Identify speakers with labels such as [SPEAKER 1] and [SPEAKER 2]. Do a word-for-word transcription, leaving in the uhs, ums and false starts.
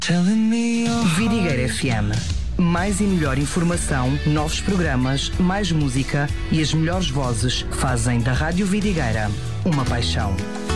[SPEAKER 1] Vidigueira F M. Mais e melhor informação, novos programas, mais música e as melhores vozes fazem da Rádio Vidigueira uma paixão.